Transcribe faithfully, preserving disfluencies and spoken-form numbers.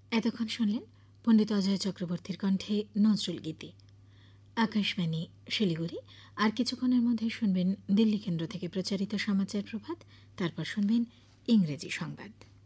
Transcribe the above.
এতক্ষণ শুনলেন পণ্ডিত অজয় চক্রবর্তীর কণ্ঠে নজরুল গীতি। আকাশবাণী শিলিগুড়ি। আর কিছুক্ষণের মধ্যে শুনবেন দিল্লি কেন্দ্র থেকে প্রচারিত সমাচার প্রভাত, তারপর শুনবেন ইংরেজি সংবাদ।